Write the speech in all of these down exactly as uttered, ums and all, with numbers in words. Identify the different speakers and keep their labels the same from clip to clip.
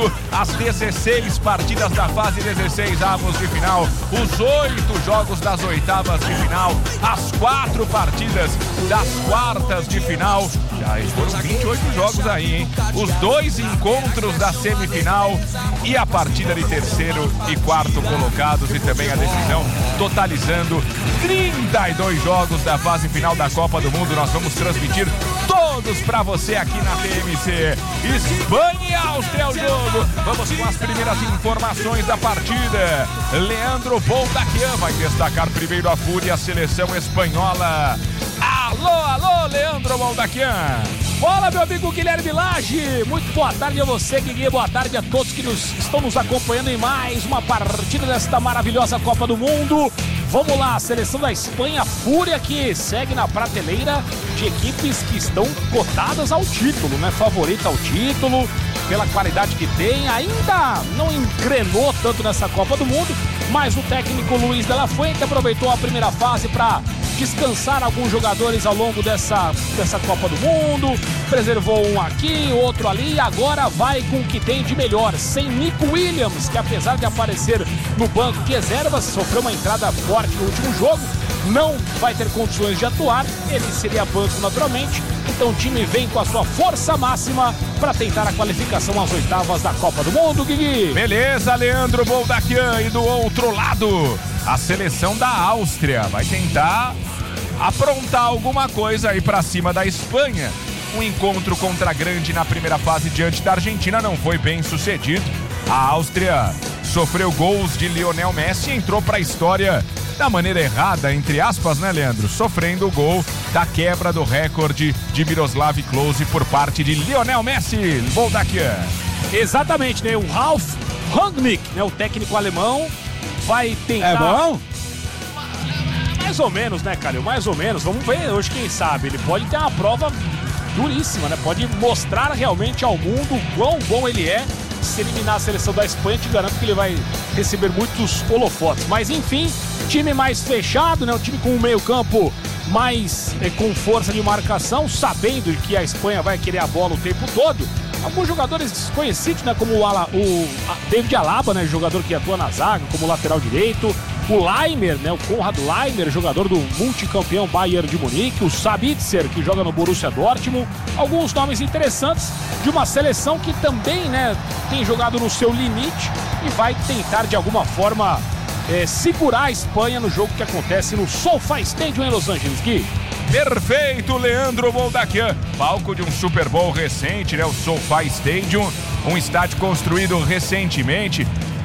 Speaker 1: As dezesseis partidas da fase dezesseis avos de final, os oito jogos das oitavas de final, as quatro partidas das quartas de final. Já foram vinte e oito jogos aí, hein? Os dois encontros da semifinal e a partida de terceiro e quarto colocados e também a decisão, totalizando trinta e dois jogos da fase final da Copa do Mundo. Nós vamos transmitir todos pra você aqui na T M C. Espanha e Áustria é o jogo. Vamos com as primeiras informações da partida. Leandro Boldaquian vai destacar primeiro a fúria, a seleção espanhola. Alô, alô, Leandro Boldaquian.
Speaker 2: Olá, meu amigo Guilherme Lage. Muito boa tarde a você, Guilherme. Boa tarde a todos que nos, estão nos acompanhando em mais uma partida desta maravilhosa Copa do Mundo. Vamos lá, a seleção da Espanha, Fúria, que segue na prateleira de equipes que estão cotadas ao título, né? Favorita ao título, pela qualidade que tem. Ainda não engrenou tanto nessa Copa do Mundo, mas o técnico Luis de la Fuente aproveitou a primeira fase para descansar alguns jogadores ao longo dessa, dessa Copa do Mundo, preservou um aqui, outro ali, e agora vai com o que tem de melhor, sem Nico Williams, que apesar de aparecer no banco de reservas, sofreu uma entrada forte no último jogo, não vai ter condições de atuar, ele seria banco naturalmente, então o time vem com a sua força máxima para tentar a qualificação às oitavas da Copa do Mundo, Guigui.
Speaker 1: Beleza, Leandro Boldaquian, e do outro lado, a seleção da Áustria vai tentar aprontar alguma coisa aí pra cima da Espanha. Um encontro contra a grande na primeira fase diante da Argentina não foi bem sucedido. A Áustria sofreu gols de Lionel Messi e entrou pra história da maneira errada, entre aspas, né, Leandro? Sofrendo o gol da quebra do recorde de Miroslav Klose por parte de Lionel Messi. Boldaquian.
Speaker 2: Exatamente, né? O Ralf Rangnick, né? O técnico alemão, vai tentar...
Speaker 3: É bom?
Speaker 2: Mais ou menos, né, Calil? Mais ou menos. Vamos ver hoje, quem sabe. Ele pode ter uma prova duríssima, né? Pode mostrar realmente ao mundo o quão bom ele é. Se eliminar a seleção da Espanha, te garanto que ele vai receber muitos holofotes. Mas, enfim, time mais fechado, né? O time com um meio-campo mais é, com força de marcação, sabendo que a Espanha vai querer a bola o tempo todo. Alguns jogadores desconhecidos, né? Como o, Ala, o David Alaba, né? Jogador que atua na zaga, como lateral direito. O Leimer, né? O Konrad Leimer, jogador do multicampeão Bayern de Munique. O Sabitzer, que joga no Borussia Dortmund. Alguns nomes interessantes de uma seleção que também, né? Tem jogado no seu limite e vai tentar, de alguma forma, é, segurar a Espanha no jogo que acontece no SoFi Stadium em Los Angeles, Gui.
Speaker 1: Perfeito, Leandro Boldaquian. Palco de um Super Bowl recente, né? O SoFi Stadium, um estádio construído recentemente,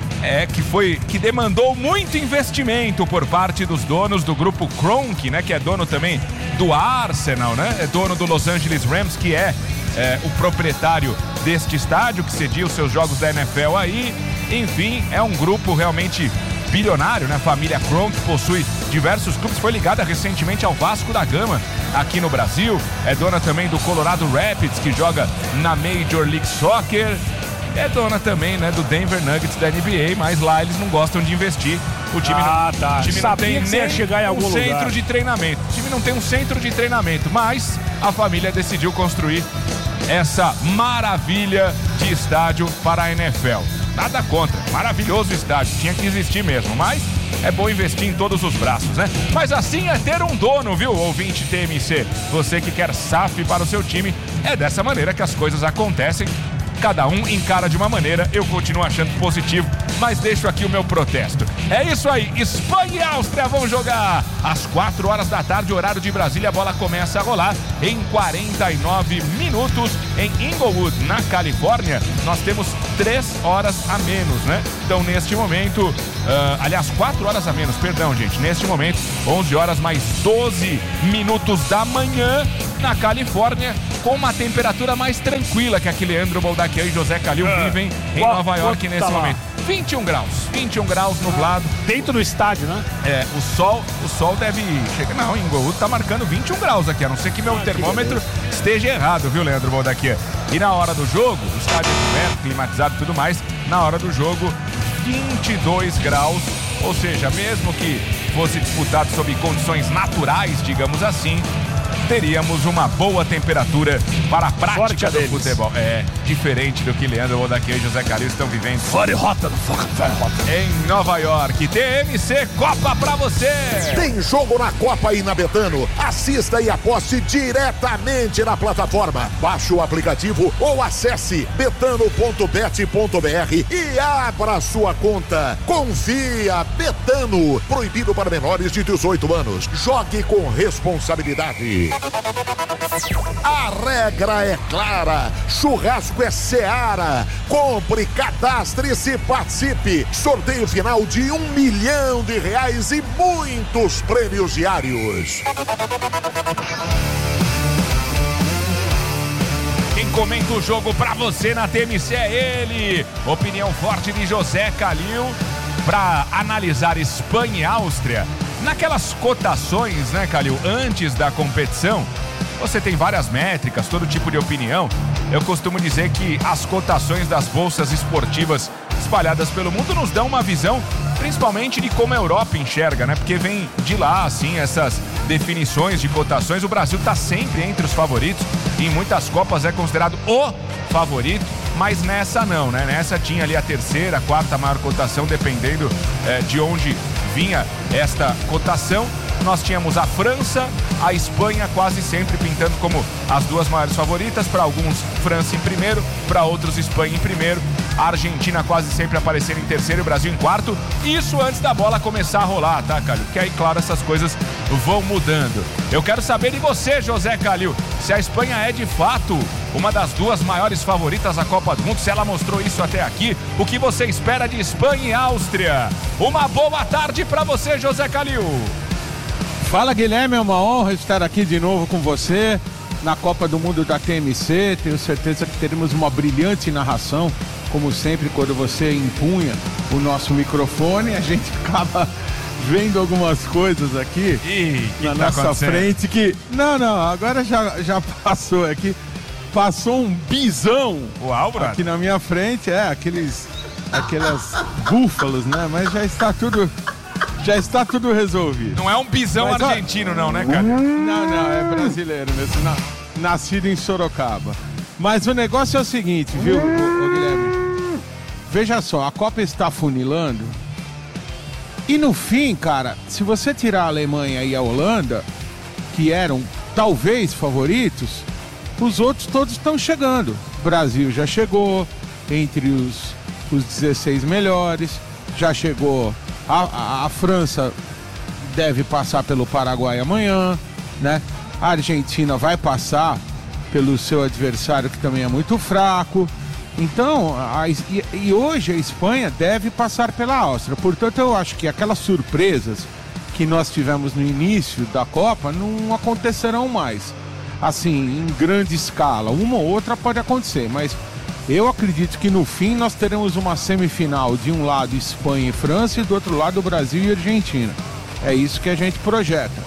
Speaker 1: é que foi que demandou muito investimento por parte dos donos do grupo Kroenke, né? Que é dono também do Arsenal, né? É dono do Los Angeles Rams, que é, é o proprietário deste estádio que cedia os seus jogos da N F L aí. Enfim, é um grupo realmente bilionário, né? A família Kroenke possui diversos clubes, foi ligada recentemente ao Vasco da Gama aqui no Brasil, é dona também do Colorado Rapids, que joga na Major League Soccer, é dona também, né, do Denver Nuggets da N B A, mas lá eles não gostam de investir. O time
Speaker 2: ah,
Speaker 1: não,
Speaker 2: tá.
Speaker 1: o time não tem nem
Speaker 2: chegar em algum
Speaker 1: um centro
Speaker 2: lugar.
Speaker 1: de treinamento. O time não tem um centro de treinamento, mas a família decidiu construir essa maravilha de estádio para a N F L. Nada contra, maravilhoso estádio, tinha que existir mesmo, mas é bom investir em todos os braços, né? Mas assim é ter um dono, viu, ouvinte T M C? Você que quer S A F para o seu time, é dessa maneira que as coisas acontecem. Cada um encara de uma maneira, eu continuo achando positivo, mas deixo aqui o meu protesto. É isso aí, Espanha e Áustria vão jogar às quatro horas da tarde, horário de Brasília. A bola começa a rolar em quarenta e nove minutos em Inglewood, na Califórnia. Nós temos três horas a menos, né? Então, neste momento, uh, aliás, quatro horas a menos, perdão, gente. Neste momento, onze horas mais doze minutos da manhã na Califórnia, com uma temperatura mais tranquila que a que Leandro Boldaquian e José Calil é. vivem em Boa, Nova York nesse tá momento. vinte e um graus, vinte e um graus nublado.
Speaker 2: Dentro do estádio, né?
Speaker 1: É, o sol, o sol deve chegar. Não, Inglewood tá marcando vinte e um graus aqui, a não ser que meu ah, termômetro que esteja errado, viu, Leandro Boldaquian? E na hora do jogo, o estádio é coberto, climatizado e tudo mais, na hora do jogo, vinte e dois graus, ou seja, mesmo que fosse disputado sob condições naturais, digamos assim, teríamos uma boa temperatura para a prática do
Speaker 2: deles.
Speaker 1: futebol. É, diferente do que Leandro Odaquia e José Calil estão vivendo
Speaker 2: Fore rota no Fore rota.
Speaker 1: em Nova York. T M C Copa pra você!
Speaker 3: Tem jogo na Copa aí na Betano. Assista e aposte diretamente na plataforma. Baixe o aplicativo ou acesse betano ponto bet ponto br e abra sua conta. Confia, Betano. Proibido para menores de dezoito anos. Jogue com responsabilidade. A regra é clara. Churrasco é Seara. Compre, cadastre-se e participe. Sorteio final de um milhão de reais e muitos prêmios diários.
Speaker 1: Quem comenta o jogo pra você na T M C é ele. Opinião forte de José Calil pra analisar Espanha e Áustria. Naquelas cotações, né, Calil, antes da competição, você tem várias métricas, todo tipo de opinião. Eu costumo dizer que as cotações das bolsas esportivas espalhadas pelo mundo nos dão uma visão, principalmente de como a Europa enxerga, né? Porque vem de lá, assim, essas definições de cotações. O Brasil tá sempre entre os favoritos e em muitas Copas é considerado o favorito, mas nessa não, né? Nessa tinha ali a terceira, a quarta maior cotação, dependendo é, de onde vinha esta cotação. Nós tínhamos a França, a Espanha quase sempre pintando como as duas maiores favoritas. Para alguns, França em primeiro, para outros, Espanha em primeiro. A Argentina quase sempre aparecendo em terceiro e o Brasil em quarto. Isso antes da bola começar a rolar, tá, Calil? Porque aí, claro, essas coisas vão mudando. Eu quero saber de você, José Calil, se a Espanha é de fato uma das duas maiores favoritas à Copa do Mundo, se ela mostrou isso até aqui. O que você espera de Espanha e Áustria? Uma boa tarde para você, José Calil.
Speaker 4: Fala, Guilherme, é uma honra estar aqui de novo com você na Copa do Mundo da T M C. Tenho certeza que teremos uma brilhante narração, como sempre, quando você empunha o nosso microfone. A gente acaba vendo algumas coisas aqui
Speaker 1: Ih,
Speaker 4: na
Speaker 1: que tá
Speaker 4: nossa frente que... Não, não, agora já, já passou aqui. Passou um bisão
Speaker 1: Uau, brother.
Speaker 4: aqui na minha frente. É, aqueles... Aquelas búfalos, né? Mas já está tudo... Já está tudo resolvido.
Speaker 1: Não é um bisão
Speaker 4: Mas, ó,
Speaker 1: argentino, não, né, cara?
Speaker 4: Não, não, é brasileiro mesmo. Na, nascido em Sorocaba. Mas o negócio é o seguinte, viu, ô, ô, Guilherme? Veja só, a Copa está funilando. E no fim, cara, se você tirar a Alemanha e a Holanda, que eram talvez favoritos, os outros todos estão chegando. O Brasil já chegou entre os, os dezesseis melhores, já chegou... A, a, a França deve passar pelo Paraguai amanhã, né? A Argentina vai passar pelo seu adversário, que também é muito fraco. Então, a, e, e hoje a Espanha deve passar pela Áustria. Portanto, eu acho que aquelas surpresas que nós tivemos no início da Copa não acontecerão mais. Assim, em grande escala. Uma ou outra pode acontecer, mas... eu acredito que no fim nós teremos uma semifinal de um lado Espanha e França e do outro lado Brasil e Argentina. É isso que a gente projeta.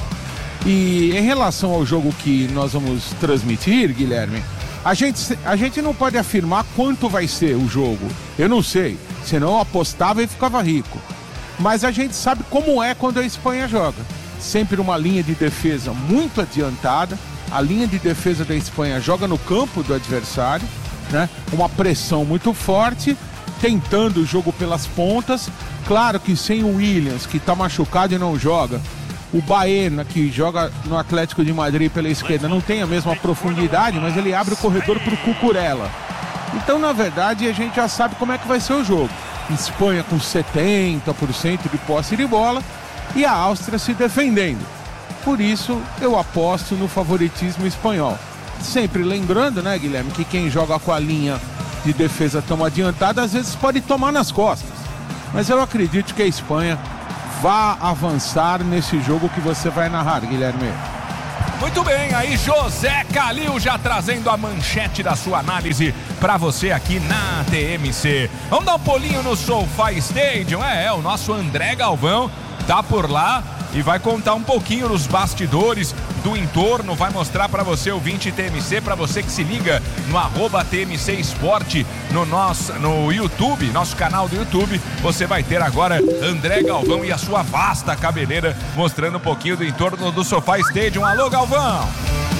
Speaker 4: E em relação ao jogo que nós vamos transmitir, Guilherme, a gente, a gente não pode afirmar quanto vai ser o jogo. Eu não sei, senão eu apostava e ficava rico. Mas a gente sabe como é quando a Espanha joga. Sempre uma linha de defesa muito adiantada. A linha de defesa da Espanha joga no campo do adversário. Né? Uma pressão muito forte, tentando o jogo pelas pontas. Claro que sem o Williams, que está machucado e não joga, o Baena, que joga no Atlético de Madrid pela esquerda, não tem a mesma profundidade, mas ele abre o corredor para o Cucurella. Então, na verdade, a gente já sabe como é que vai ser o jogo. Espanha com setenta por cento de posse de bola e a Áustria se defendendo. Por isso, eu aposto no favoritismo espanhol. Sempre lembrando, né, Guilherme, que quem joga com a linha de defesa tão adiantada, às vezes pode tomar nas costas. Mas eu acredito que a Espanha vá avançar nesse jogo que você vai narrar, Guilherme.
Speaker 1: Muito bem, aí José Calil já trazendo a manchete da sua análise para você aqui na T M C. Vamos dar um pulinho no SoFi Stadium? É, é, o nosso André Galvão tá por lá e vai contar um pouquinho dos bastidores do entorno, vai mostrar para você o vinte T M C, para você que se liga no arroba T M C Esporte no nosso no YouTube, nosso canal do YouTube. Você vai ter agora André Galvão e a sua vasta cabeleira mostrando um pouquinho do entorno do SoFi Stadium. Alô, Galvão!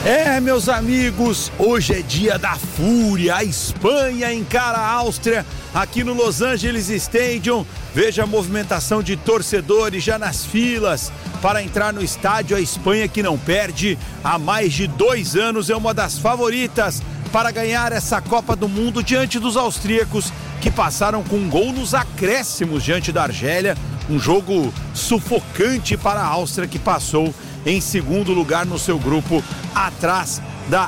Speaker 5: É, meus amigos, hoje é dia da fúria. A Espanha encara a Áustria aqui no Los Angeles Stadium. Veja a movimentação de torcedores já nas filas para entrar no estádio. A Espanha, que não perde há mais de dois anos, é uma das favoritas para ganhar essa Copa do Mundo diante dos austríacos, que passaram com um gol nos acréscimos diante da Argélia. Um jogo sufocante para a Áustria, que passou em segundo lugar no seu grupo, atrás da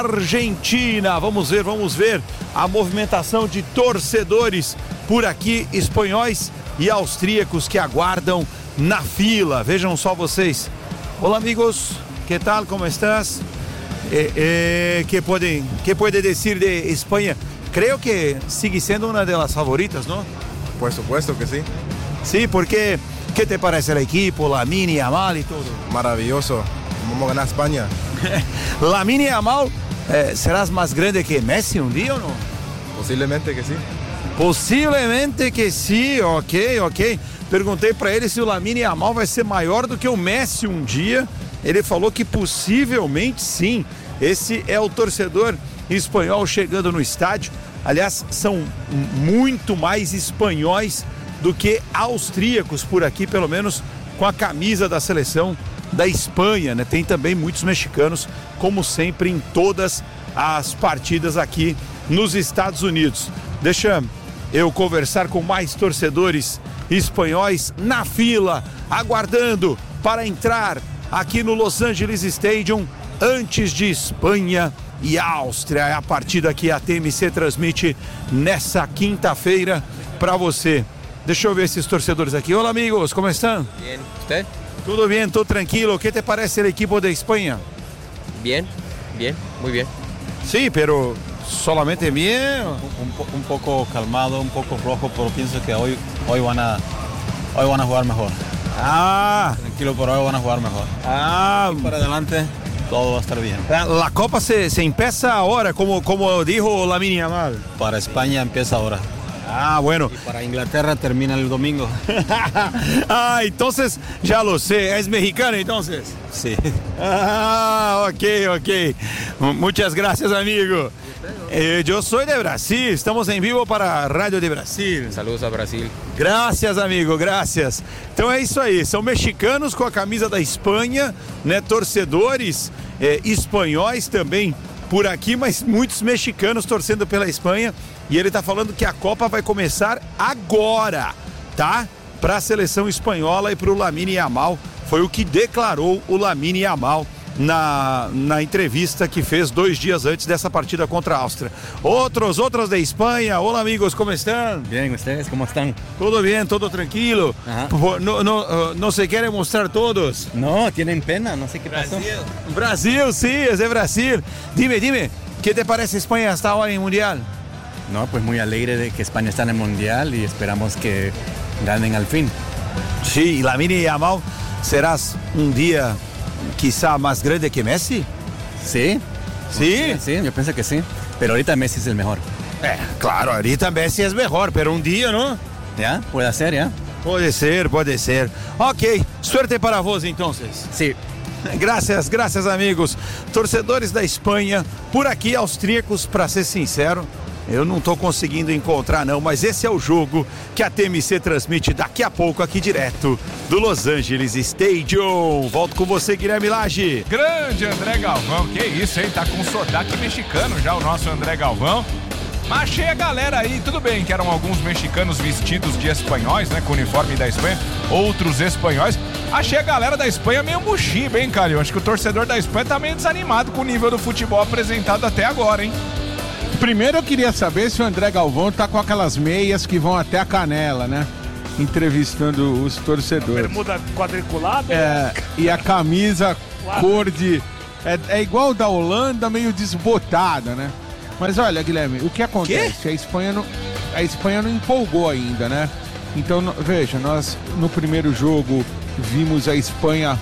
Speaker 5: Argentina. Vamos ver, vamos ver a movimentação de torcedores por aqui, espanhóis e austríacos que aguardam na fila. Vejam só vocês. Olá, amigos, que tal, como estás? Eh, eh, que podem, que pode dizer de Espanha? Creio que sigue sendo uma das favoritas, não?
Speaker 6: Por supuesto que sí.
Speaker 5: Sí, porque ¿qué te parece el equipo, Lamine Yamal y todo?
Speaker 6: Maravilloso. Vamos a ganar España.
Speaker 5: Lamine Yamal, eh, ¿serás más grande que Messi un día o no?
Speaker 6: Posiblemente que sí.
Speaker 5: Possivelmente que sim, ok, ok. Perguntei para ele se o Lamine Yamal vai ser maior do que o Messi um dia. Ele falou que possivelmente sim. Esse é o torcedor espanhol chegando no estádio. Aliás, são muito mais espanhóis do que austríacos por aqui, pelo menos com a camisa da seleção da Espanha, né? Tem também muitos mexicanos, como sempre em todas as partidas aqui nos Estados Unidos. Deixa eu conversar com mais torcedores espanhóis na fila, aguardando para entrar aqui no Los Angeles Stadium antes de Espanha e Áustria. É a partida que a T M C transmite nessa quinta-feira para você. Deixa eu ver esses torcedores aqui. Olá, amigos, como estão?
Speaker 7: Bien, ¿usted?
Speaker 5: Tudo bem, tô tranquilo. Que te parece o equipo de Espanha?
Speaker 7: Bien, bien, muy bien.
Speaker 5: Sí, pero solamente bien.
Speaker 8: Un, un poco calmado, un poco flojo, pero pienso que hoy, hoy, van a, hoy van a jugar mejor.
Speaker 5: Ah,
Speaker 8: Tranquilo, pero hoy van a jugar mejor.
Speaker 5: ah.
Speaker 8: Para adelante, todo va a estar bien.
Speaker 5: La Copa se, se empieza ahora, como, como dijo Lamine Yamal.
Speaker 8: Para España empieza ahora.
Speaker 5: Ah, bueno.
Speaker 8: Y para Inglaterra termina el domingo.
Speaker 5: Ah, entonces ya lo sé. ¿Es mexicano entonces?
Speaker 8: Sí.
Speaker 5: Ah, ok, ok. Muchas gracias, amigo. Eh, yo soy de Brasil. Estamos en vivo para a Radio de Brasil.
Speaker 7: Saludos a Brasil.
Speaker 5: Graças, amigo, graças. Então é isso aí, são mexicanos com a camisa da Espanha, né? Torcedores é, espanhóis também por aqui, mas muitos mexicanos torcendo pela Espanha. E ele tá falando que a Copa vai começar agora, tá? Para a seleção espanhola e para o Lamine Yamal. Foi o que declarou o Lamine Yamal na, na entrevista que fez dois dias antes dessa partida contra a Áustria. Outros, outros de Espanha. Olá, amigos, como estão?
Speaker 8: Bien, ¿ustedes cómo están?
Speaker 5: Tudo bem, tudo tranquilo.
Speaker 8: Ajá.
Speaker 5: Não, não, não se querem mostrar todos?
Speaker 8: No, tienen pena, no sé qué pasó.
Speaker 5: Brasil, sim, é de Brasil. Dime, dime, que te parece Espanha hasta ahora em Mundial?
Speaker 8: No, pues muy alegre de que España está en el Mundial y esperamos que ganen al fin.
Speaker 5: Sí, Lamine Yamal, serás um dia quizá mais grande que Messi?
Speaker 8: ¿Sí?
Speaker 5: Sí.
Speaker 8: Sí, yo pienso que sí. Pero ahorita Messi es el mejor.
Speaker 5: É, claro, ahorita Messi é melhor, pero um dia, não?
Speaker 8: ¿Ya? ¿Puede ser, ya?
Speaker 5: Pode ser, pode ser. Ok, suerte para vos, então.
Speaker 8: Sí.
Speaker 5: Graças, graças, amigos. Torcedores da Espanha, por aqui, austríacos, para ser sincero, eu não tô conseguindo encontrar não, mas esse é o jogo que a T M C transmite daqui a pouco aqui direto do Los Angeles Stadium. Volto com você, Guilherme Lage.
Speaker 1: Grande André Galvão, que isso, hein? Tá com sotaque mexicano já o nosso André Galvão. Mas achei a galera aí, tudo bem que eram alguns mexicanos vestidos de espanhóis, né? Com o uniforme da Espanha, outros espanhóis. Achei a galera da Espanha meio mochiba, hein, Calil? Acho que o torcedor da Espanha tá meio desanimado com o nível do futebol apresentado até agora, hein?
Speaker 4: Primeiro eu queria saber se o André Galvão tá com aquelas meias que vão até a canela, né? Entrevistando os torcedores.
Speaker 2: Bermuda quadriculada.
Speaker 4: É, e a camisa cor de... É, é igual da Holanda, meio desbotada, né? Mas olha, Guilherme, o que acontece? A Espanha não, a Espanha não empolgou ainda, né? Então, no, veja, nós no primeiro jogo vimos a Espanha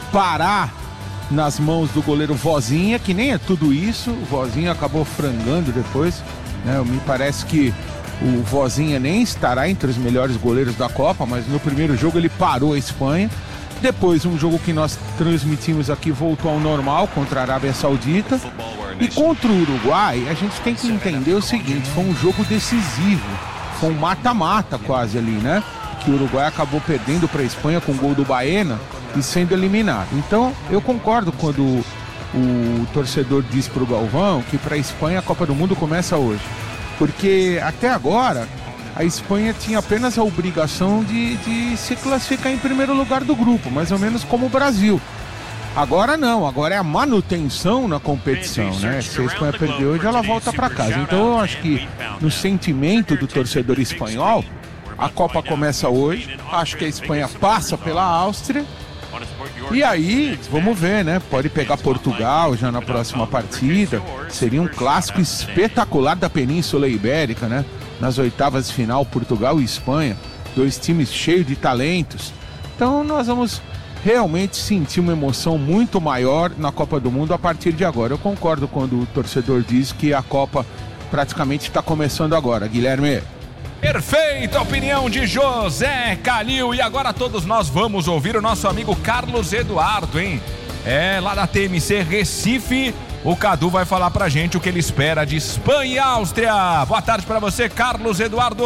Speaker 4: parar nas mãos do goleiro Vozinha, que nem é tudo isso. O Vozinha acabou frangando depois, né? Me parece que o Vozinha nem estará entre os melhores goleiros da Copa, mas no primeiro jogo ele parou a Espanha. Depois, um jogo que nós transmitimos aqui voltou ao normal contra a Arábia Saudita. E contra o Uruguai, a gente tem que entender o seguinte, foi um jogo decisivo, foi um mata-mata quase ali, né? Que o Uruguai acabou perdendo para a Espanha com o gol do Baena e sendo eliminado. Então, eu concordo quando o, o torcedor diz para o Galvão que para a Espanha a Copa do Mundo começa hoje. Porque até agora, a Espanha tinha apenas a obrigação de, de se classificar em primeiro lugar do grupo, mais ou menos como o Brasil. Agora não, agora é a manutenção na competição, né? Se a Espanha perder hoje, ela volta para casa. Então eu acho que no sentimento do torcedor espanhol, a Copa começa hoje, acho que a Espanha passa pela Áustria, e aí, vamos ver, né? Pode pegar Portugal já na próxima partida, seria um clássico espetacular da Península Ibérica, né? Nas oitavas de final, Portugal e Espanha, dois times cheios de talentos. Então nós vamos realmente sentir uma emoção muito maior na Copa do Mundo a partir de agora. Eu concordo quando o torcedor diz que a Copa praticamente está começando agora, Guilherme.
Speaker 1: Perfeita opinião de José Calil. E agora todos nós vamos ouvir o nosso amigo Carlos Eduardo, hein? É, lá da T M C Recife, o Cadu vai falar pra gente o que ele espera de Espanha e Áustria. Boa tarde pra você, Carlos Eduardo.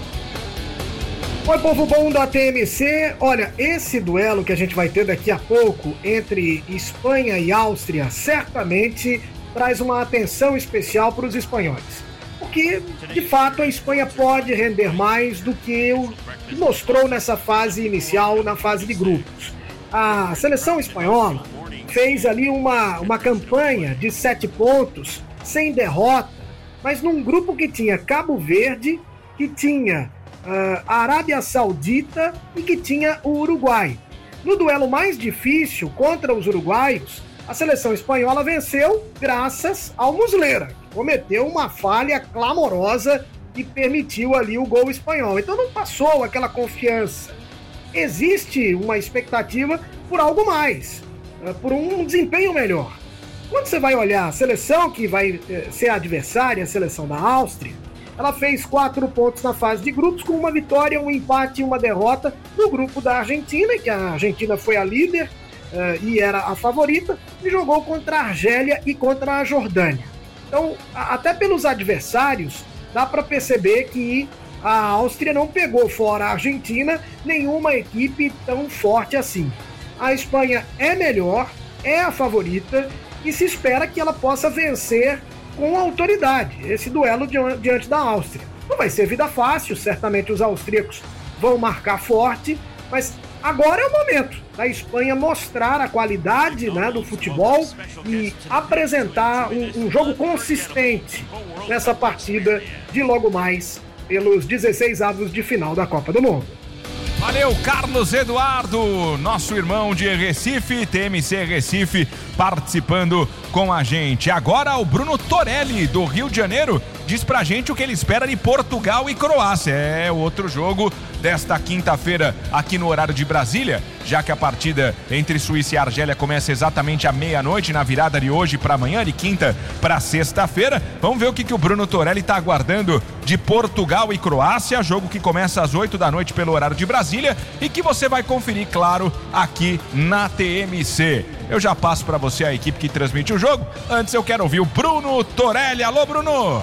Speaker 9: Oi, povo bom da T M C. Olha, esse duelo que a gente vai ter daqui a pouco entre Espanha e Áustria certamente traz uma atenção especial para os espanhóis. Porque, de fato, a Espanha pode render mais do que o que mostrou nessa fase inicial, na fase de grupos. A seleção espanhola fez ali uma, uma campanha de sete pontos, sem derrota, mas num grupo que tinha Cabo Verde, que tinha Uh, a Arábia Saudita e que tinha o Uruguai. No duelo mais difícil contra os uruguaios, a seleção espanhola venceu graças ao Muslera, que cometeu uma falha clamorosa e permitiu ali o gol espanhol. Então não passou aquela confiança. Existe uma expectativa por algo mais, uh, por um desempenho melhor. Quando você vai olhar a seleção que vai uh, ser a adversária, a seleção da Áustria, ela fez quatro pontos na fase de grupos, com uma vitória, um empate e uma derrota no grupo da Argentina, que a Argentina foi a líder uh, e era a favorita, e jogou contra a Argélia e contra a Jordânia. Então, a, até pelos adversários, dá para perceber que a Áustria não pegou fora a Argentina nenhuma equipe tão forte assim. A Espanha é melhor, é a favorita, e se espera que ela possa vencer com autoridade esse duelo diante da Áustria. Não vai ser vida fácil, certamente os austríacos vão marcar forte, mas agora é o momento da Espanha mostrar a qualidade, né, do futebol e apresentar um, um jogo consistente nessa partida de logo mais pelos dezesseis avos de final da Copa do Mundo.
Speaker 1: Valeu, Carlos Eduardo, nosso irmão de Recife, T M C Recife, participando com a gente. Agora o Bruno Torelli, do Rio de Janeiro, diz pra gente o que ele espera de Portugal e Croácia. É outro jogo desta quinta-feira aqui no horário de Brasília, já que a partida entre Suíça e Argélia começa exatamente à meia-noite, na virada de hoje para amanhã, de quinta para sexta-feira. Vamos ver o que, que o Bruno Torelli está aguardando de Portugal e Croácia, jogo que começa às oito da noite pelo horário de Brasília e que você vai conferir, claro, aqui na T M C. Eu já passo para você a equipe que transmite o jogo. Antes eu quero ouvir o Bruno Torelli. Alô, Bruno!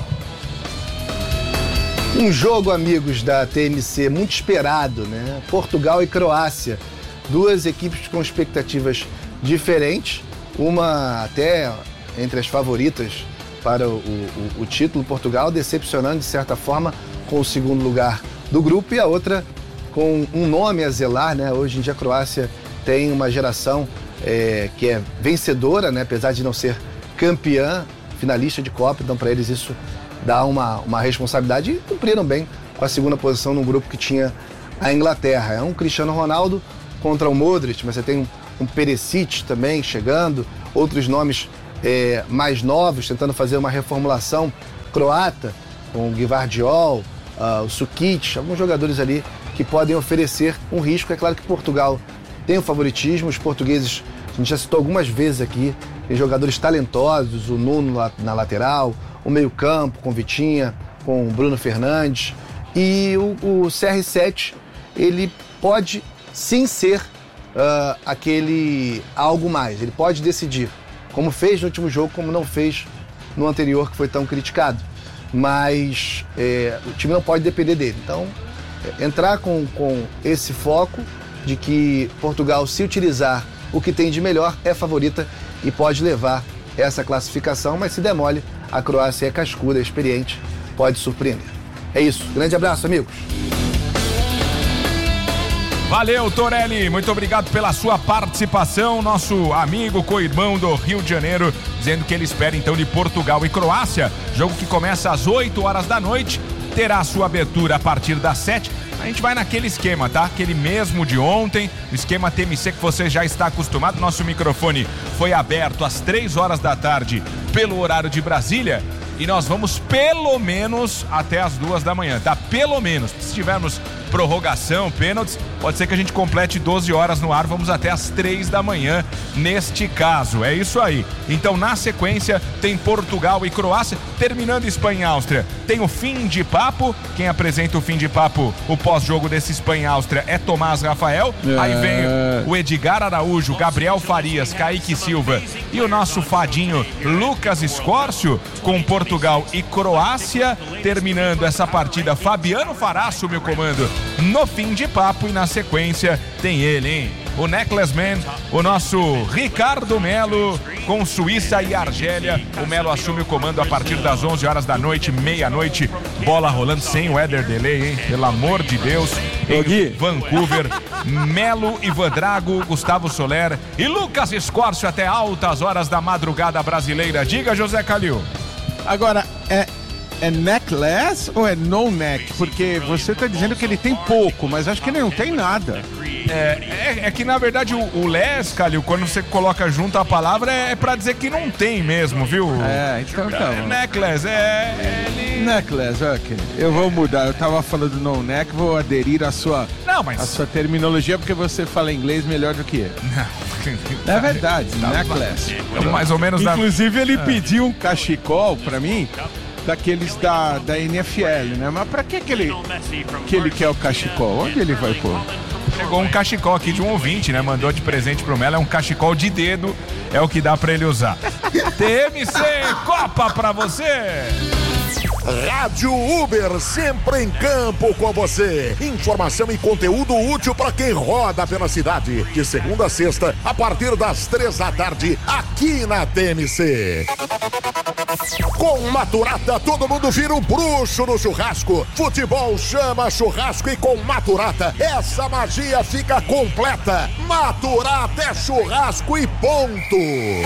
Speaker 10: Um jogo, amigos da T M C, muito esperado, né? Portugal e Croácia. Duas equipes com expectativas diferentes. Uma até entre as favoritas para o, o, o título, Portugal, decepcionando de certa forma com o segundo lugar do grupo, e a outra com um nome a zelar, né? Hoje em dia a Croácia tem uma geração é, que é vencedora, né? Apesar de não ser campeã, finalista de Copa, então para eles isso dá uma, uma responsabilidade, e cumpriram bem com a segunda posição num grupo que tinha a Inglaterra. É um Cristiano Ronaldo contra o Modric, mas você tem um, um Perisic também chegando, outros nomes é, mais novos, tentando fazer uma reformulação croata, com o Gvardiol, uh, o Sukic, alguns jogadores ali que podem oferecer um risco. É claro que Portugal tem o favoritismo, os portugueses, a gente já citou algumas vezes aqui, tem jogadores talentosos, o Nuno na lateral, o meio-campo com Vitinha, com o Bruno Fernandes, e o, o C R sete, ele pode sim ser uh, aquele algo mais. Ele pode decidir, como fez no último jogo, como não fez no anterior, que foi tão criticado. Mas é, o time não pode depender dele. Então, é, entrar com, com esse foco de que Portugal, se utilizar o que tem de melhor, é favorita e pode levar essa classificação, mas se demole, a Croácia é cascuda, é experiente, pode surpreender. É isso. Grande abraço, amigos.
Speaker 1: Valeu, Torelli. Muito obrigado pela sua participação. Nosso amigo, co-irmão do Rio de Janeiro, dizendo que ele espera então de Portugal e Croácia. Jogo que começa às oito horas da noite. Terá sua abertura a partir das sete. A gente vai naquele esquema, tá? Aquele mesmo de ontem, o esquema T M C que você já está acostumado. Nosso microfone foi aberto às três horas da tarde pelo horário de Brasília. E nós vamos pelo menos até as duas da manhã, tá? Pelo menos. Se tivermos prorrogação, pênaltis, pode ser que a gente complete doze horas no ar, vamos até as três da manhã neste caso. É isso aí. Então, na sequência, tem Portugal e Croácia, terminando Espanha e Áustria. Tem o fim de papo. Quem apresenta o fim de papo, o pós-jogo desse Espanha e Áustria, é Tomás Rafael. É. Aí vem o Edgar Araújo, Gabriel Farias, Kaique Silva e o nosso fadinho Lucas Escórcio, com Portugal e Croácia. Terminando essa partida, Fabiano Fará assume o comando no fim de papo, e na sequência tem ele, hein? O Necklace Man, o nosso Ricardo Melo, com Suíça e Argélia. O Melo assume o comando a partir das onze horas da noite, meia-noite, bola rolando sem weather delay, hein? Pelo amor de Deus. Em Vancouver, Melo, Ivan Drago, Gustavo Soler e Lucas Escórcio até altas horas da madrugada brasileira. Diga, José Calil.
Speaker 4: Agora, é... É necklace ou é no neck? Porque você tá dizendo que ele tem pouco, mas acho que ele não tem nada.
Speaker 1: É, é, é que na verdade o, o les, Calil, quando você coloca junto a palavra, é, é pra dizer que não tem mesmo, viu?
Speaker 4: É, então tá.
Speaker 1: É, necklace, é... Ele...
Speaker 4: Necklace, ok. Eu vou mudar, eu tava falando no neck, vou aderir à sua,
Speaker 1: não, mas...
Speaker 4: à sua terminologia, porque você fala inglês melhor do que eu. Não. É verdade, tá, necklace.
Speaker 1: Então, mais ou menos...
Speaker 4: Inclusive
Speaker 1: na...
Speaker 4: ele
Speaker 1: é.
Speaker 4: pediu um cachecol pra mim, daqueles da, da N F L, né? Mas pra que que ele, que ele quer o cachecol? Onde ele vai pôr?
Speaker 1: Chegou um cachecol aqui de um ouvinte, né? Mandou de presente pro Melo, é um cachecol de dedo, é o que dá pra ele usar. T M C Copa pra você!
Speaker 3: Rádio Uber, sempre em campo com você. Informação e conteúdo útil para quem roda pela cidade. De segunda a sexta, a partir das três da tarde, aqui na T M C. Com Maturata, todo mundo vira um bruxo no churrasco. Futebol chama churrasco e com Maturata, essa magia fica completa. Maturata é churrasco e ponto.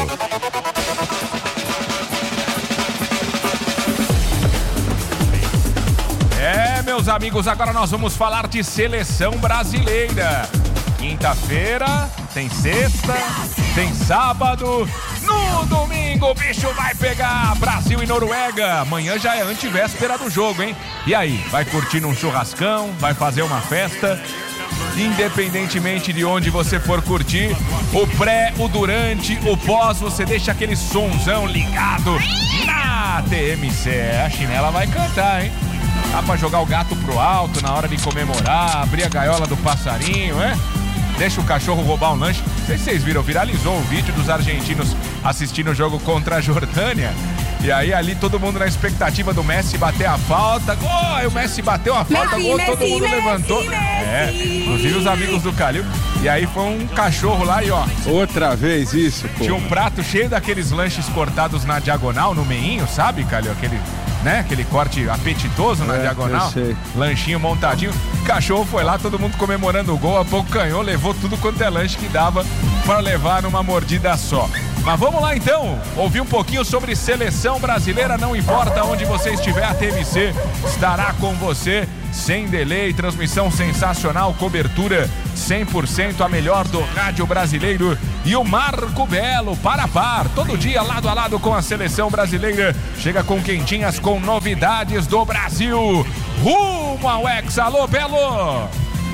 Speaker 1: É, meus amigos, agora nós vamos falar de seleção brasileira. Quinta-feira, tem sexta, tem sábado. No domingo o bicho vai pegar Brasil e Noruega. Amanhã já é antivéspera do jogo, hein? E aí, vai curtir um churrascão, vai fazer uma festa? Independentemente de onde você for curtir, o pré, o durante, o pós, você deixa aquele sonzão ligado na T M C. A chinela vai cantar, hein? Dá pra jogar o gato pro alto na hora de comemorar, abrir a gaiola do passarinho, né? Deixa o cachorro roubar um lanche. Não sei se vocês viram, viralizou o vídeo dos argentinos assistindo o jogo contra a Jordânia. E aí ali todo mundo na expectativa do Messi bater a falta. Gol! O Messi bateu a falta,
Speaker 11: Messi,
Speaker 1: gol,
Speaker 11: Messi,
Speaker 1: todo mundo
Speaker 11: Messi,
Speaker 1: levantou.
Speaker 11: Messi.
Speaker 1: É, inclusive os amigos do Calil. E aí foi um cachorro lá e ó.
Speaker 4: Outra vez isso, pô.
Speaker 1: Tinha um prato cheio daqueles lanches cortados na diagonal, no meinho, sabe, Calil? Aquele, né? Aquele corte apetitoso na
Speaker 4: é,
Speaker 1: diagonal.
Speaker 4: Eu sei.
Speaker 1: Lanchinho montadinho. O cachorro foi lá, todo mundo comemorando o gol. A pouco canhou, levou tudo quanto é lanche que dava para levar numa mordida só. Mas vamos lá então, ouvir um pouquinho sobre seleção brasileira. Não importa onde você estiver, a T M C estará com você, sem delay, transmissão sensacional, cobertura cem por cento, a melhor do rádio brasileiro. E o Marco Belo, para par, todo dia lado a lado com a seleção brasileira, chega com quentinhas, com novidades do Brasil, rumo ao Hexa. Alô, Belo!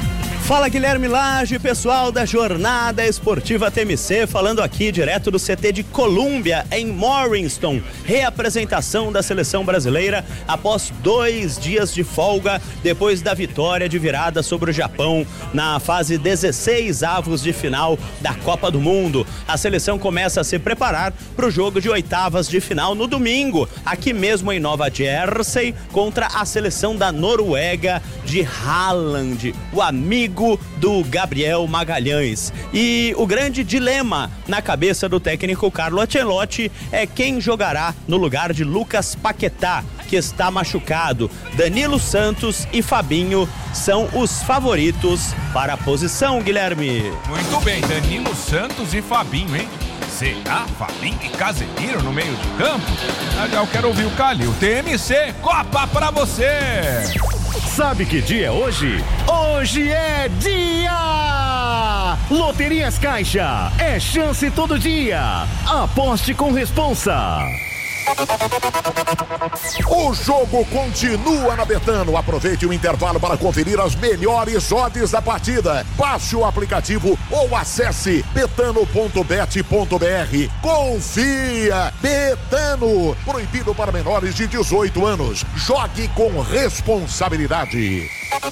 Speaker 11: Fala, Guilherme Lage, pessoal da Jornada Esportiva T M C, falando aqui direto do C T de Colômbia, em Morriston. Reapresentação da seleção brasileira após dois dias de folga, depois da vitória de virada sobre o Japão na fase dezesseis avos de final da Copa do Mundo. A seleção começa a se preparar para o jogo de oitavas de final no domingo, aqui mesmo em Nova Jersey, contra a seleção da Noruega de Haaland, o amigo do Gabriel Magalhães. E o grande dilema na cabeça do técnico Carlo Ancelotti é quem jogará no lugar de Lucas Paquetá, que está machucado. Danilo Santos e Fabinho são os favoritos para a posição, Guilherme.
Speaker 1: Muito bem, Danilo Santos e Fabinho, hein? Será Fabinho e Casemiro no meio de campo? Eu quero ouvir o Calil. T M C, Copa pra você!
Speaker 12: Sabe que dia é hoje? Hoje é dia! Loterias Caixa, é chance todo dia. Aposte com responsa.
Speaker 3: O jogo continua na Betano. Aproveite o intervalo para conferir as melhores odds da partida. Baixe o aplicativo ou acesse betano ponto bet ponto br. Confia! Betano. Proibido para menores de dezoito anos. Jogue com responsabilidade.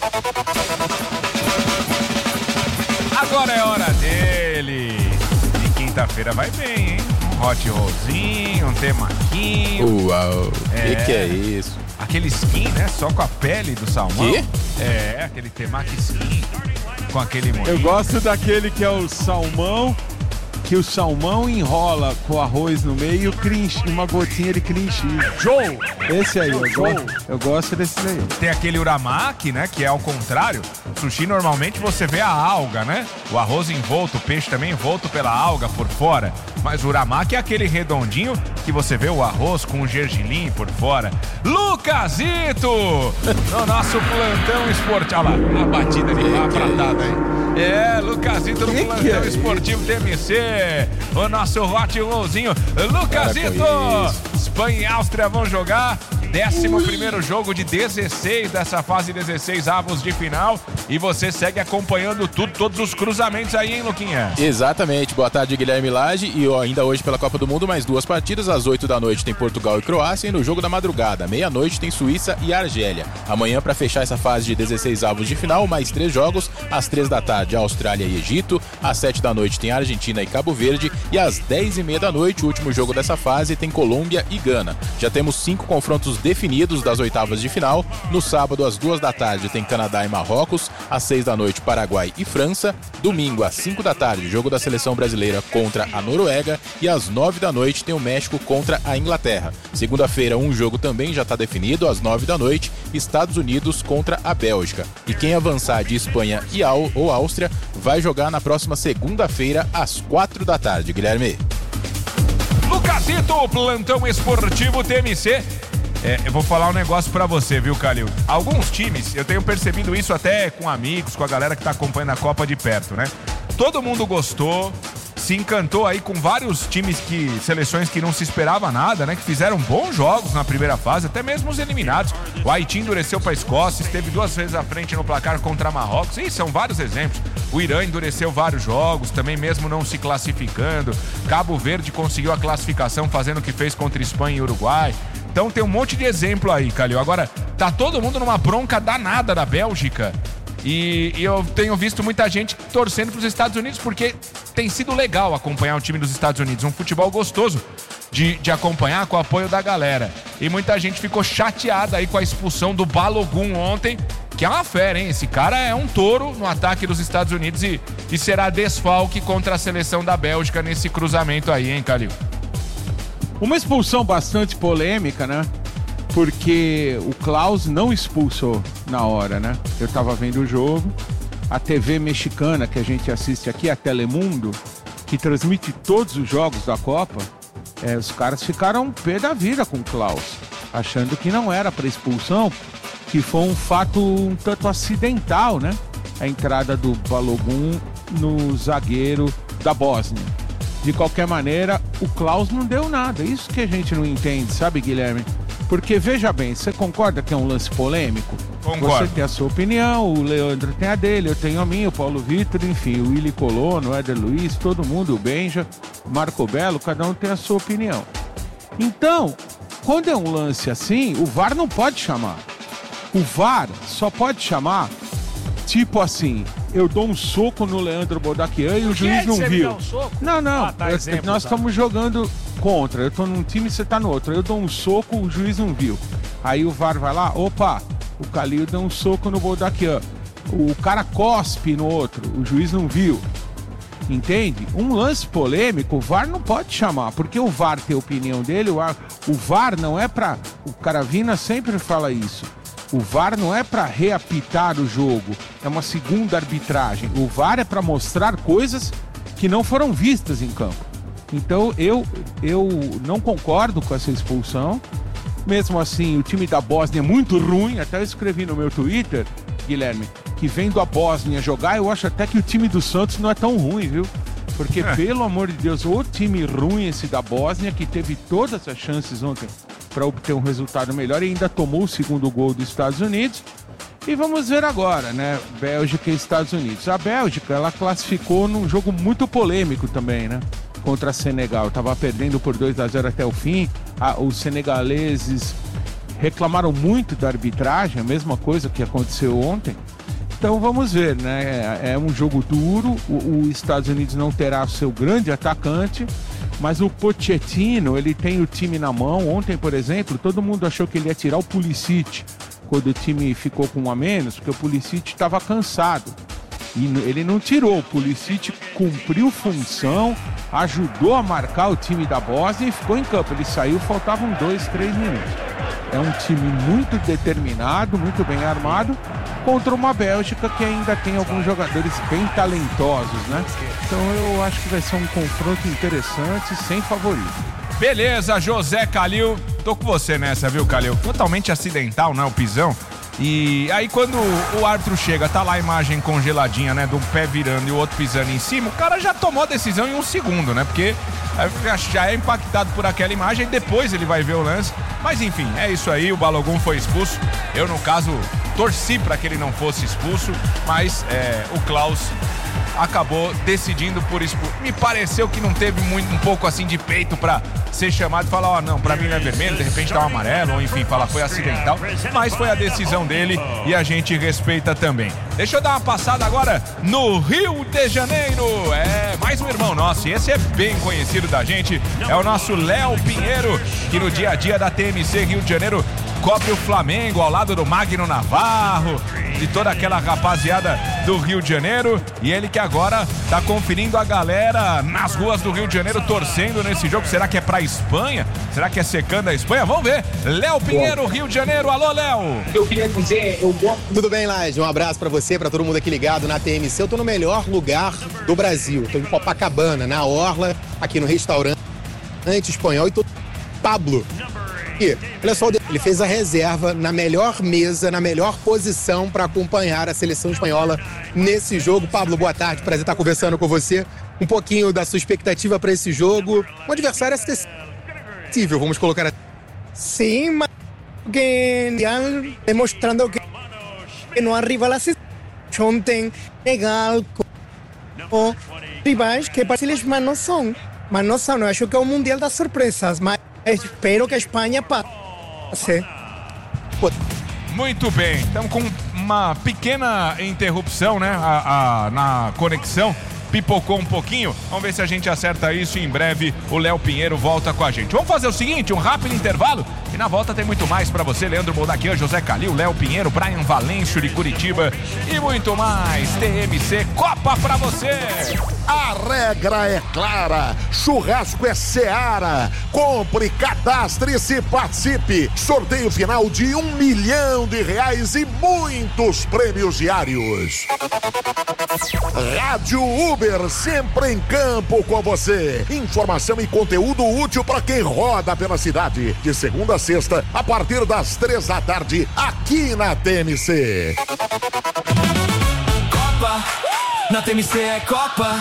Speaker 1: Agora é hora dele. E quinta-feira vai bem, hein? Um hot rollzinho, um temaquinho.
Speaker 13: Uau,
Speaker 1: é,
Speaker 13: que que é isso?
Speaker 1: Aquele skin, né? Só com a pele do salmão.
Speaker 13: Que?
Speaker 1: É, aquele temaki skin com aquele molinho.
Speaker 4: Eu gosto daquele que é o salmão, que o salmão enrola com arroz no meio e cream, uma gotinha de cream cheese.
Speaker 1: Joe!
Speaker 4: Esse aí, eu gosto, eu gosto desse daí.
Speaker 1: Tem aquele uramaki, né, que é ao contrário. Sushi, normalmente, você vê a alga, né? O arroz envolto, o peixe também envolto pela alga por fora. Mas o uramaki é aquele redondinho que você vê o arroz com o gergelim por fora. Lucasito! No nosso plantão esportivo. Olha lá, a batida de pá pratada, hein? É, Lucasito no que plantão que é esportivo T M C. O nosso hot rollzinho. Lucasito! Espanha e Áustria vão jogar. décimo primeiro jogo de dezesseis dessa fase dezesseis avos de final. E você segue acompanhando tudo, todos os cruzamentos aí, hein, Luquinha?
Speaker 13: Exatamente. Boa tarde, Guilherme Lage. E ó, ainda hoje pela Copa do Mundo, mais duas partidas. Às oito da noite tem Portugal e Croácia. E no jogo da madrugada, meia-noite, tem Suíça e Argélia. Amanhã, para fechar essa fase de dezesseis avos de final, mais três jogos. Às três da tarde, Austrália e Egito. Às sete da noite, tem Argentina e Cabo Verde. E às dez e meia da noite, o último jogo dessa fase, tem Colômbia e Gana. Já temos cinco confrontos definidos das oitavas de final. No sábado, às duas da tarde, tem Canadá e Marrocos. Às seis da noite, Paraguai e França. Domingo, às cinco da tarde, jogo da seleção brasileira contra a Noruega. E às nove da noite, tem o México contra a Inglaterra. Segunda-feira, um jogo também já está definido. Às nove da noite, Estados Unidos contra a Bélgica. E quem avançar de Espanha e Au- ou Áustria vai jogar na próxima segunda-feira, às quatro da tarde, Guilherme.
Speaker 1: Lucasito, plantão esportivo T M C. É, eu vou falar um negócio pra você, viu, Calil? Alguns times, eu tenho percebido isso até com amigos, com a galera que tá acompanhando a Copa de perto, né? Todo mundo gostou, se encantou aí com vários times que, seleções que não se esperava nada, né? Que fizeram bons jogos na primeira fase, até mesmo os eliminados. O Haiti endureceu pra Escócia, esteve duas vezes à frente no placar contra Marrocos. E são vários exemplos. O Irã endureceu vários jogos, também mesmo não se classificando. Cabo Verde conseguiu a classificação fazendo o que fez contra Espanha e Uruguai. Então tem um monte de exemplo aí, Calil. Agora, tá todo mundo numa bronca danada da Bélgica. E, e eu tenho visto muita gente torcendo para os Estados Unidos, porque tem sido legal acompanhar o time dos Estados Unidos. Um futebol gostoso de, de acompanhar com o apoio da galera. E muita gente ficou chateada aí com a expulsão do Balogun ontem, que é uma fera, hein? Esse cara é um touro no ataque dos Estados Unidos e, e será desfalque contra a seleção da Bélgica nesse cruzamento aí, hein, Calil?
Speaker 4: Uma expulsão bastante polêmica, né? Porque o Klaus não expulsou na hora, né? Eu tava vendo o jogo, a T V mexicana que a gente assiste aqui, a Telemundo, que transmite todos os jogos da Copa, é, os caras ficaram pé da vida com o Klaus, achando que não era para expulsão, que foi um fato um tanto acidental, né? A entrada do Balogun no zagueiro da Bósnia. De qualquer maneira, o Klaus não deu nada. Isso que a gente não entende, sabe, Guilherme? Porque, veja bem, você concorda que é um lance polêmico?
Speaker 1: Concordo.
Speaker 4: Você tem a sua opinião, o Leandro tem a dele, eu tenho a minha, o Paulo Vitor, enfim, o Willy Colono, o Éder Luiz, todo mundo, o Benja, o Marco Belo, cada um tem a sua opinião. Então, quando é um lance assim, o V A R não pode chamar. O V A R só pode chamar, tipo assim, eu dou um soco no Leandro Bodaquian e o juiz não viu.
Speaker 2: Um soco?
Speaker 4: Não, não,
Speaker 2: Ah, tá,
Speaker 4: eu-
Speaker 2: exemplo,
Speaker 4: nós
Speaker 2: tá.
Speaker 4: estamos jogando contra, eu tô num time e você tá no outro, eu dou um soco, o juiz não viu. Aí o V A R vai lá, opa, o Calil deu um soco no Bodaquian, o cara cospe no outro, o juiz não viu. Entende? Um lance polêmico, o V A R não pode chamar, porque o V A R tem a opinião dele, o, a- o V A R não é pra... O Caravina sempre fala isso. O V A R não é pra reapitar o jogo, é uma segunda arbitragem. O V A R é pra mostrar coisas que não foram vistas em campo. Então eu, eu não concordo com essa expulsão. Mesmo assim, o time da Bósnia é muito ruim, até eu escrevi no meu Twitter, Guilherme, que vendo a Bósnia jogar, eu acho até que o time do Santos não é tão ruim, viu? Porque,
Speaker 1: É.
Speaker 4: pelo amor de Deus, o time ruim esse da Bósnia, que teve todas as chances ontem para obter um resultado melhor e ainda tomou o segundo gol dos Estados Unidos. E vamos ver agora, né? Bélgica e Estados Unidos. A Bélgica, ela classificou num jogo muito polêmico também, né? Contra a Senegal. Tava perdendo por dois a zero até o fim. Ah, os senegaleses reclamaram muito da arbitragem, a mesma coisa que aconteceu ontem. Então vamos ver, né? É um jogo duro. O, os Estados Unidos não terá seu grande atacante, mas o Pochettino, ele tem o time na mão. Ontem, por exemplo, todo mundo achou que ele ia tirar o Pulisic quando o time ficou com um a menos, porque o Pulisic estava cansado. E n- ele não tirou, o Pulisic cumpriu função, ajudou a marcar o time da Bósnia e ficou em campo. Ele saiu, faltavam dois, três minutos. É um time muito determinado, muito bem armado, contra uma Bélgica que ainda tem alguns jogadores bem talentosos, né? Então eu acho que vai ser um confronto interessante, sem favorito.
Speaker 1: Beleza, José Calil. Tô com você nessa, viu, Calil? Totalmente acidental, né, o pisão. E aí quando o árbitro chega, tá lá a imagem congeladinha, né, do pé virando e o outro pisando em cima, o cara já tomou a decisão em um segundo, né, porque já é impactado por aquela imagem e depois ele vai ver o lance. Mas enfim, é isso aí, o Balogun foi expulso. Eu, no caso, torci pra que ele não fosse expulso, mas é, o Klaus acabou decidindo por expulso. Me pareceu que não teve muito, um pouco assim de peito pra ser chamado e falar, ó, oh, não, pra mim não é vermelho, de repente dá um amarelo, ou enfim, falar foi acidental, mas foi a decisão dele e a gente respeita também. Deixa eu dar uma passada agora no Rio de Janeiro. É, mais um irmão nosso, e esse é bem conhecido da gente, é o nosso Léo Pinheiro, que no dia a dia da T M C Rio de Janeiro cobre o Flamengo ao lado do Magno Navarro, de toda aquela rapaziada do Rio de Janeiro, e ele que agora tá conferindo a galera nas ruas do Rio de Janeiro torcendo nesse jogo. Será que é pra Espanha? Será que é secando a Espanha? Vamos ver. Léo Pinheiro, Rio de Janeiro. Alô, Léo.
Speaker 14: Eu queria dizer, eu gosto... Tudo bem, Laje? Um abraço pra você, pra todo mundo aqui ligado na T M C. Eu tô no melhor lugar do Brasil. Tô em Copacabana, na Orla, aqui no restaurante espanhol, e tô Pablo. E, olha só, ele fez a reserva na melhor mesa, na melhor posição para acompanhar a seleção espanhola nesse jogo. Pablo, boa tarde, prazer estar conversando com você. Um pouquinho da sua expectativa para esse jogo. Um adversário acessível, vamos colocar assim.
Speaker 15: Sim, mas que demonstrando que não arriba a seleção tem legal com rivais que para eles mas não são. Mas não são, eu acho que é o Mundial das Surpresas, mas espero que a Espanha passe.
Speaker 1: Muito bem, estamos com uma pequena interrupção, né, a, a, na conexão. Pipocou um pouquinho, vamos ver se a gente acerta isso e em breve o Léo Pinheiro volta com a gente. Vamos fazer o seguinte, um rápido intervalo e na volta tem muito mais pra você, Leandro Boldaquian, José Calil, Léo Pinheiro, Brian Valêncio de Curitiba e muito mais. T M C Copa pra você.
Speaker 3: A regra é clara, churrasco é Seara. Compre, cadastre-se, participe. Sorteio final de um milhão de reais e muitos prêmios diários. Rádio Uber, sempre em campo com você. Informação e conteúdo útil para quem roda pela cidade. De segunda a sexta, a partir das três da tarde, aqui na T M C.
Speaker 16: Copa, na T M C é Copa.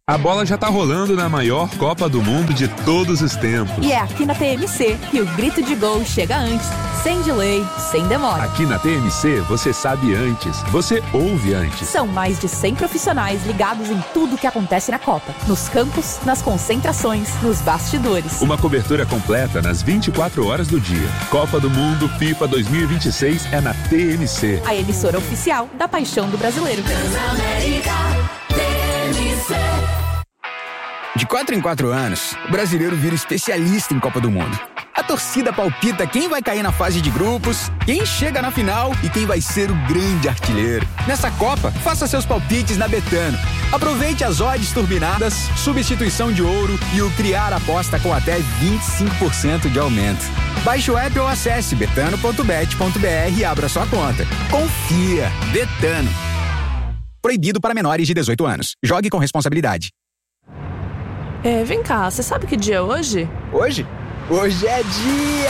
Speaker 17: A bola já tá rolando na maior Copa do Mundo de todos os tempos.
Speaker 18: E é aqui na T M C que o grito de gol chega antes, sem delay, sem demora.
Speaker 17: Aqui na T M C você sabe antes, você ouve antes.
Speaker 18: São mais de cem profissionais ligados em tudo que acontece na Copa. Nos campos, nas concentrações, nos bastidores.
Speaker 17: Uma cobertura completa nas vinte e quatro horas do dia. Copa do Mundo FIFA dois mil e vinte e seis é na T M C.
Speaker 18: A emissora oficial da paixão do brasileiro.
Speaker 16: Transamérica, T M C.
Speaker 19: De quatro em quatro anos, o brasileiro vira especialista em Copa do Mundo. A torcida palpita quem vai cair na fase de grupos, quem chega na final e quem vai ser o grande artilheiro. Nessa Copa, faça seus palpites na Betano. Aproveite as odds turbinadas, substituição de ouro e o Criar Aposta com até vinte e cinco por cento de aumento. Baixe o app ou acesse betano ponto bet ponto br e abra sua conta. Confia! Betano. Proibido para menores de dezoito anos. Jogue com responsabilidade.
Speaker 20: É, vem cá, você sabe que dia é hoje?
Speaker 19: Hoje? Hoje é dia